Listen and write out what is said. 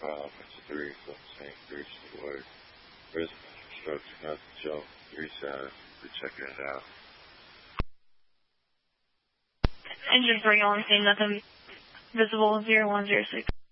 It's 3 from St. Bruce, New York. Where's construction at the show? 3 Saturday. We're checking it out. Engine 3 on scene, nothing visible, 0106.